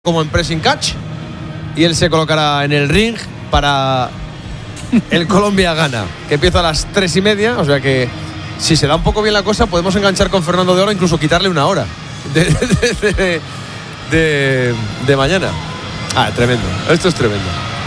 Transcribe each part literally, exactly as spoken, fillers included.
como en pressing catch y él se colocará en el ring para el Colombia gana, que empieza a las tres y media, o sea que si se da un poco bien la cosa podemos enganchar con Fernando de Oro, incluso quitarle una hora de, de, de, de, de mañana. Ah, tremendo, esto es tremendo.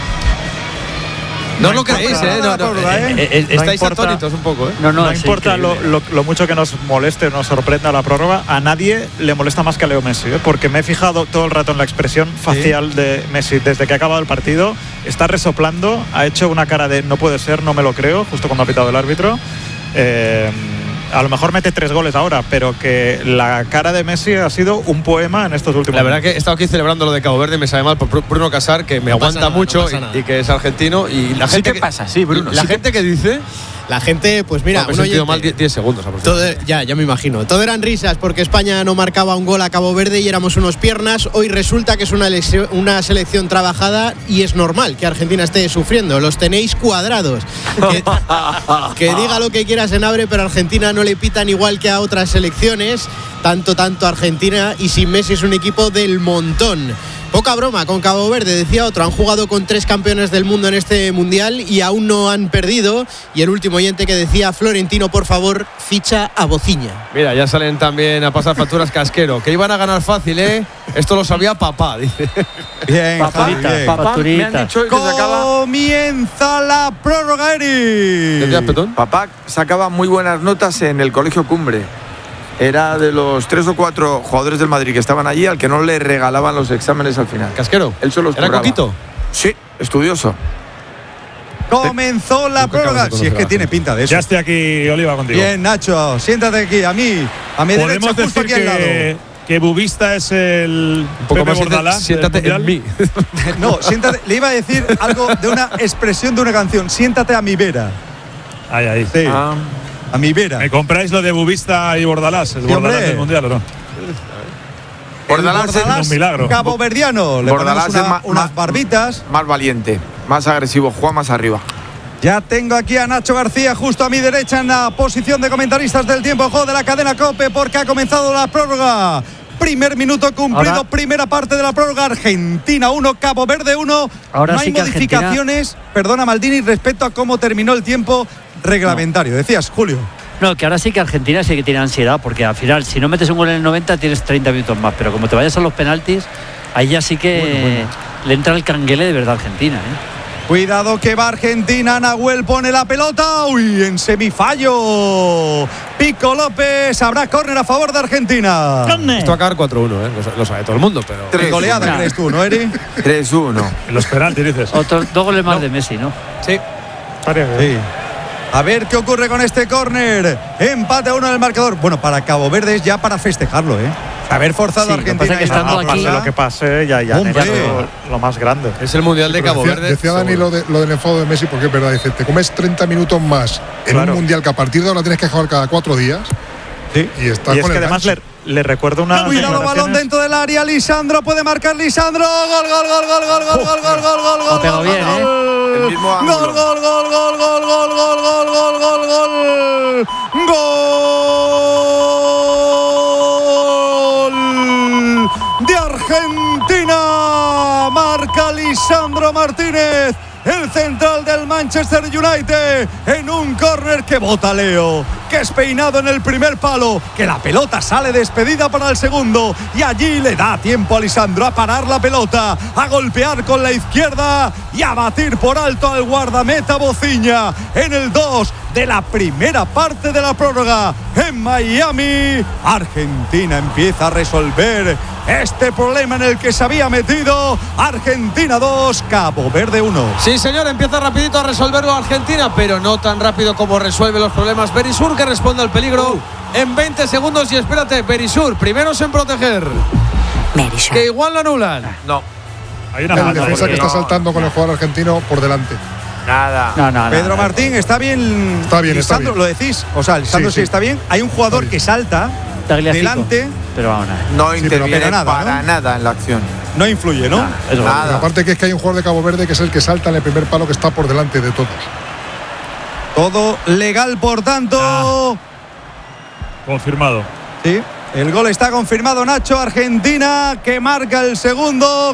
No, no os lo creéis, ¿eh? No, no, eh, eh, eh, no estáis importa, atónitos un poco, ¿eh? No, no, no importa lo, lo, lo mucho que nos moleste o nos sorprenda la prórroga, a nadie le molesta más que a Leo Messi, ¿eh? Porque me he fijado todo el rato en la expresión facial ¿Sí? de Messi desde que ha acabado el partido. Está resoplando, ha hecho una cara de no puede ser, no me lo creo, justo cuando ha pitado el árbitro. Eh, a lo mejor mete tres goles ahora, pero que la cara de Messi ha sido un poema en estos últimos La verdad minutos. que he estado aquí celebrando lo de Cabo Verde, me sabe mal por Bruno Casar, que me no aguanta nada, mucho no y, y que es argentino. Y la sí gente que, que pasa, sí, Bruno. La sí gente que, que dice… La gente, pues mira, no, me he sentido mal diez segundos. Todo, ya, ya me imagino. Todo eran risas porque España no marcaba un gol a Cabo Verde y éramos unos piernas. Hoy resulta que es una, elección, una selección trabajada y es normal que Argentina esté sufriendo. Los tenéis cuadrados. Que, que diga lo que quiera Senabre, pero Argentina no le pitan igual que a otras selecciones. Tanto, tanto Argentina, y sin Messi es un equipo del montón. Poca broma con Cabo Verde, decía otro. Han jugado con tres campeones del mundo en este mundial y aún no han perdido. Y el último oyente que decía: Florentino, por favor, ficha a Bociña. Mira, ya salen también a pasar facturas Casquero, que iban a ganar fácil, ¿eh? Esto lo sabía papá, dice. Bien, Papurita, bien. papá, Me han dicho que se acaba. Comienza la prórroga, Eri. ¿Qué días, Petón? Papá sacaba muy buenas notas en el Colegio Cumbre. Era de los tres o cuatro jugadores del Madrid que estaban allí al que no le regalaban los exámenes al final. ¿Casquero? Él solo los ¿Era cobraba. Coquito? Sí, estudioso. Comenzó la prórroga. Si es que tiene pinta de eso. Ya estoy aquí, Oliva, contigo. Bien, Nacho, siéntate aquí, a mí, a mi derecha, Podemos justo decir aquí al lado. que, que Bubista es el Un poco Pepe más Bordalás. siéntate del en mí. No, siéntate, le iba a decir algo de una expresión de una canción. Siéntate a mi vera. Ahí, ahí. Sí, Ah. a mi vera. ¿Me compráis lo de Bubista y Bordalás? ¿El Sí, Bordalás hombre. del Mundial o no? Bordalás es un milagro. Caboverdiano. Le Bordalás ponemos una- es ma- unas ma- barbitas. Más valiente, más agresivo, juega más arriba. Ya tengo aquí a Nacho García justo a mi derecha en la posición de comentaristas del tiempo de juego de la cadena COPE, porque ha comenzado la prórroga. Primer minuto cumplido, Ahora, primera parte de la prórroga. Argentina uno, Cabo Verde uno. Ahora no hay sí que modificaciones, perdona Maldini, respecto a cómo terminó el tiempo reglamentario. No. Decías, Julio. No, que ahora sí que Argentina sí que tiene ansiedad, porque al final, si no metes un gol en el noventa, tienes treinta minutos más. Pero como te vayas a los penaltis, ahí ya sí que bueno, bueno. le entra el canguele de verdad a Argentina, ¿eh? Cuidado que va Argentina, Nahuel pone la pelota, uy, en semifallo. Pico López, habrá córner a favor de Argentina. Esto va a acabar cuatro uno, ¿eh? Lo, lo sabe todo el mundo, pero… ¿Qué goleada Nah. crees tú, no, Eri? tres uno. En los penaltis, dices. Otros dos goles más no. de Messi, ¿no? Sí. Sí. A ver qué ocurre con este córner. Empate a uno en el marcador. Bueno, para Cabo Verde es ya para festejarlo, ¿eh? Haber forzado Sí, a lo que Argentina. pasa es que y estando no, aquí- Pase pasa. lo que pase, ya, ya Hombre. lo, lo más grande. Es el Mundial de Pero Cabo decía, Verde. decía Dani seguro. lo, de, lo del enfado de Messi, porque es verdad, dice, te comes treinta minutos más en Claro. un mundial que a partir de ahora tienes que jugar cada cuatro días. Sí. Y está Y es con que el además gancho. le, le recuerdo una. Cuidado, balón dentro del área. Lisandro puede marcar. Lisandro. Gol, gol, gol, gol, gol, gol, gol, gol, gol, gol, Lo gol. pegó bien, ¿eh? El mismo Gol, ángulo. gol, gol, gol, gol, gol, gol, gol, gol, gol, gol. Gol de Argentina. Marca Lisandro Martínez, el central del Manchester United, en un córner que bota Leo, que es peinado en el primer palo, que la pelota sale despedida para el segundo y allí le da tiempo a Lisandro a parar la pelota, a golpear con la izquierda y a batir por alto al guardameta Bociña en el dos de la primera parte de la prórroga en Miami. Argentina empieza a resolver este problema en el que se había metido. Argentina dos, Cabo Verde uno. Sí, señor, empieza rapidito a resolverlo Argentina, pero no tan rápido como resuelve los problemas Berisur, que responde al peligro en veinte segundos. Y espérate, Berisur, primeros en proteger, que igual lo anulan. No, Hay una El falta. defensa que porque- está saltando con el jugador argentino por delante. nada. No, no, no. Pedro no. Martín, ¿está bien? Está bien, está Lisandro, bien. ¿lo decís? O sea, Lisandro sí, Sí, sí. está bien. Hay un jugador Está que bien. salta Tagliafico. delante, Pero vamos, nada. No Sí, pero- interviene pero nada, para ¿no? nada en la acción. no influye, ¿no? Nada, es gol. Nada. Pero aparte que es que hay un jugador de Cabo Verde que es el que salta en el primer palo, que está por delante de todos. Todo legal, por tanto. Confirmado. Sí. El gol está confirmado, Nacho. Argentina que marca el segundo.